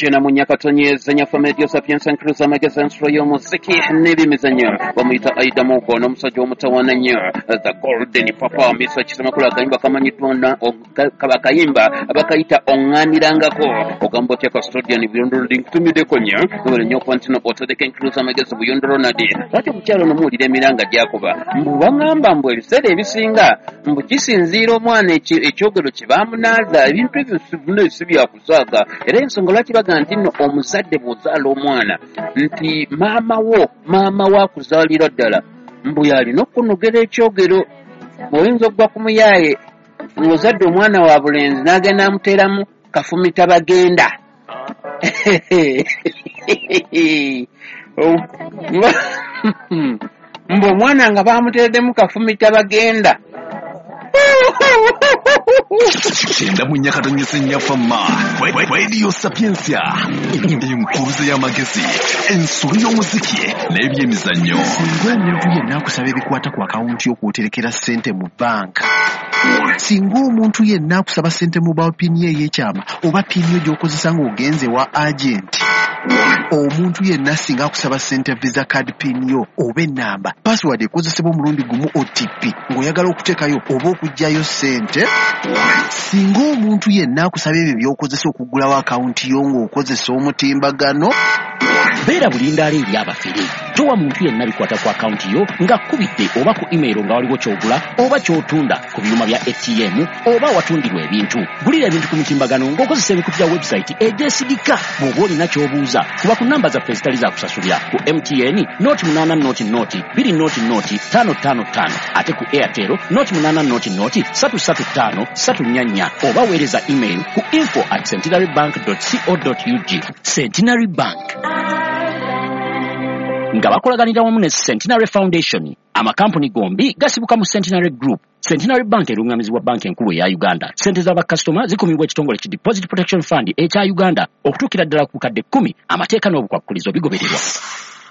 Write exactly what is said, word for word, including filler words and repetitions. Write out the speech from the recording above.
Chena Munyakatonye Zenya for Medio Sapiens and Cruiser Magazine Royo Musiki Nevi Mizanya Wamita Aida Moko Nomsajo Mutawananya the Golden Papa Mister Chisamakula Kaimba Kamanitwana or Kabakaimba Abakaita Onganirangako Ogambotia Custodian Beyond Link to Midekonya who will new continent or the Ken Cruiser Magazine Beyond Ronadi that of Chalo Mudi Miranga Jakova Mbangambambo said Evisinga Mbukisin zero one a chogro Chivamunaza in previous Sibia Kusaga Rensongolati Bagantino Omuzade Muzalo Mwana Nti Mama wo Mama wa kuzalira ddala mbuyali nokunogera ekyogero oyinza okugwa ku muyaye ng'ozadde omwana wa bulenzi n'agenda amuteeramu kafumita bagenda mbu omwana nga baamuteereddemu kafumita bagenda Chenda Munyakatonye Senyafama Radio Sapiensia Enkuruze y'amagezi ensulu y'omuziki n'ebyemizannyo singa omuntu yenna akusaba ebikwata ku akawunti y'okwoterekera ssente mu banka singa omuntu yenna akusaba ssente mu bawo pini ey'ekyama oba pini yo gy'okozesa ng'ogenze wa agenti omuntu yenna singa akusaba ssente visa card pin yo oba ennamba password ekozesebwa omulundi gumu O T P ng'oyagala okuteekayo oba okuggyayo ssente singa omuntu yenna akusaba ebyo by'okozesa okuggulawo akawunti yo ng'okozesa omutimbagano beera bulindaala eri abafere towa muntu yenna bikwata ku akawunti yo ng'akkubidde oba ku email nga waliwo ky'ogula oba ky'otunda ku byuma bya A T M oba watundirwa ebintu gulira ebintu ku mutimbagano ng'okozesa ebikutu bya website egyesigika bw'oba olina ky'obuuza kuba ku namba zaffe ezitali za kusasulira ku M T N noti munaana noti noti bbiri noti noti ttaano ttaano ttaano ate ku Airtel noti munaana noti noti ssatu ssatu ttaano ssatu nnya nnya oba weereza email ku info at centenary bank dot co dot u g. Centenary Bank nga bakolaganira wamu ne Centenary Foundation amakampuni gombi gasibuka mu Centenary Group. Centenary Bank erungamizibwa banki enkulu ya Uganda. Sente z'abakasitoma zikumibwa ekitongole ki Deposit Protection Fund ekya Uganda okutuukira ddala ku kadde kkumi amateeka n'obukwakkulizo bigobererwa.